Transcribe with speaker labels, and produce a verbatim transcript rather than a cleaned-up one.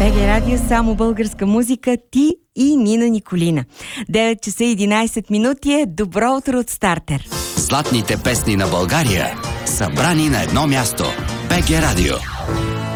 Speaker 1: БГ Радио, само българска музика, ти и Нина Николина. девет часа и единайсет минути е добро утро от Стартер.
Speaker 2: Златните песни на България, събрани на едно място. БГ Радио.